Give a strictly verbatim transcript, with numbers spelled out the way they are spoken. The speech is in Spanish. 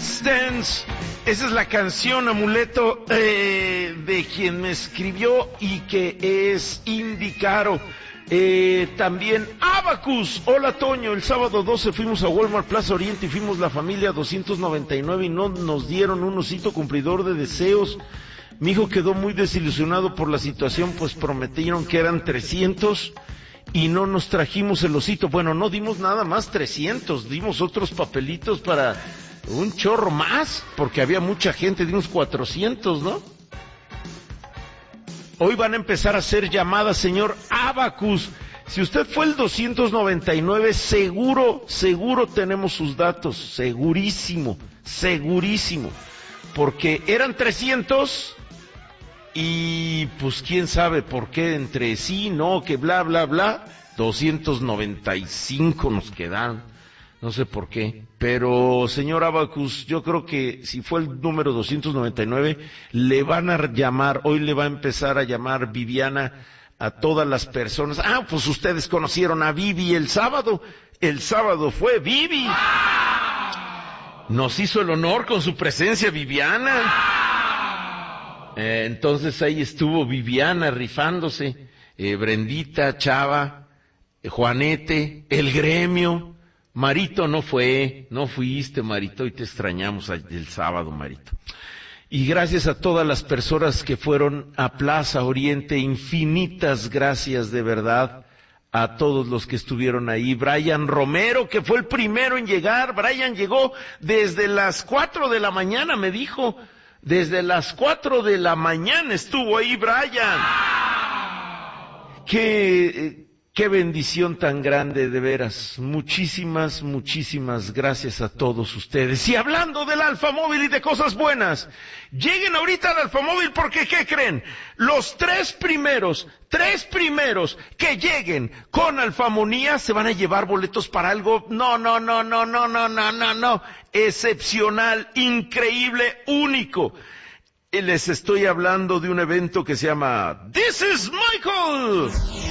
Let's Dance. Esa es la canción, amuleto, eh, de quien me escribió y que es Indy Caro. Eh, también Abacus. Hola Toño, el sábado doce fuimos a Walmart Plaza Oriente y fuimos la familia doscientos noventa y nueve y no nos dieron un osito cumplidor de deseos. Mi hijo quedó muy desilusionado por la situación, pues prometieron que eran trescientos y no nos trajimos el osito. Bueno, no dimos nada más trescientos, dimos otros papelitos para un chorro más, porque había mucha gente, dimos cuatrocientos, ¿no? Hoy van a empezar a hacer llamadas, señor Abacus. Si usted fue el doscientos noventa y nueve, seguro, seguro tenemos sus datos, segurísimo, segurísimo. Porque eran trescientos y pues quién sabe por qué entre sí, no, que bla, bla, bla, doscientos noventa y cinco nos quedaron. No sé por qué, pero señor Abacus, yo creo que si fue el número doscientos noventa y nueve, le van a llamar, hoy le va a empezar a llamar Viviana a todas las personas. Ah, pues ustedes conocieron a Vivi el sábado, el sábado fue Vivi. Nos hizo el honor con su presencia Viviana. Eh, entonces ahí estuvo Viviana rifándose, eh, Brendita, Chava, eh, Juanete, el gremio. Marito no fue, no fuiste, Marito, y te extrañamos el sábado, Marito. Y gracias a todas las personas que fueron a Plaza Oriente, infinitas gracias de verdad a todos los que estuvieron ahí. Brian Romero, que fue el primero en llegar, Brian llegó desde las cuatro de la mañana, me dijo, desde las cuatro de la mañana estuvo ahí Brian. Que... Qué bendición tan grande, de veras. Muchísimas, muchísimas gracias a todos ustedes. Y hablando del Alfamóvil y de cosas buenas, lleguen ahorita al Alfamóvil porque, ¿qué creen? Los tres primeros, tres primeros que lleguen con Alfamonía se van a llevar boletos para algo, no, no, no, no, no, no, no, no, no, excepcional, increíble, único. Les estoy hablando de un evento que se llama This is Michael.